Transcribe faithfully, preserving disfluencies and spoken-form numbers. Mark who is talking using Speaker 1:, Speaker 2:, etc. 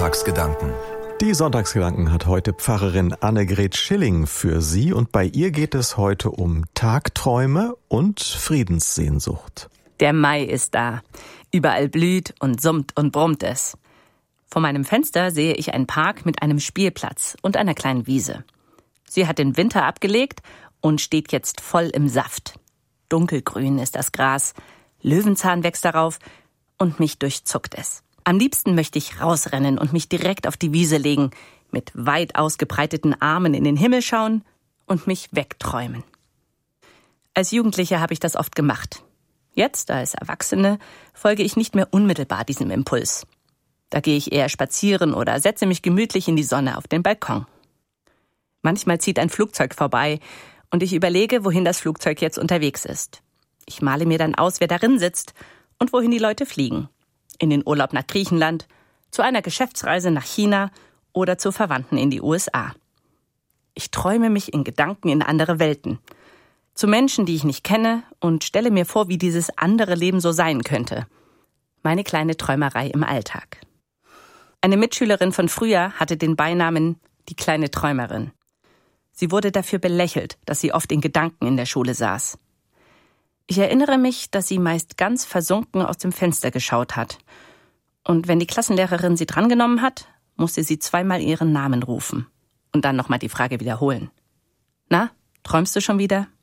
Speaker 1: Sonntagsgedanken.
Speaker 2: Die Sonntagsgedanken hat heute Pfarrerin Annegret Schilling für Sie und bei ihr geht es heute um Tagträume und Friedenssehnsucht.
Speaker 3: Der Mai ist da. Überall blüht und summt und brummt es. Vor meinem Fenster sehe ich einen Park mit einem Spielplatz und einer kleinen Wiese. Sie hat den Winter abgelegt und steht jetzt voll im Saft. Dunkelgrün ist das Gras, Löwenzahn wächst darauf und mich durchzuckt es. Am liebsten möchte ich rausrennen und mich direkt auf die Wiese legen, mit weit ausgebreiteten Armen in den Himmel schauen und mich wegträumen. Als Jugendliche habe ich das oft gemacht. Jetzt, als Erwachsene, folge ich nicht mehr unmittelbar diesem Impuls. Da gehe ich eher spazieren oder setze mich gemütlich in die Sonne auf den Balkon. Manchmal zieht ein Flugzeug vorbei und ich überlege, wohin das Flugzeug jetzt unterwegs ist. Ich male mir dann aus, wer darin sitzt und wohin die Leute fliegen. In den Urlaub nach Griechenland, zu einer Geschäftsreise nach China oder zu Verwandten in die U S A. Ich träume mich in Gedanken in andere Welten, zu Menschen, die ich nicht kenne und stelle mir vor, wie dieses andere Leben so sein könnte. Meine kleine Träumerei im Alltag. Eine Mitschülerin von früher hatte den Beinamen die kleine Träumerin. Sie wurde dafür belächelt, dass sie oft in Gedanken in der Schule saß. Ich erinnere mich, dass sie meist ganz versunken aus dem Fenster geschaut hat. Und wenn die Klassenlehrerin sie drangenommen hat, musste sie zweimal ihren Namen rufen und dann nochmal die Frage wiederholen. Na, träumst du schon wieder?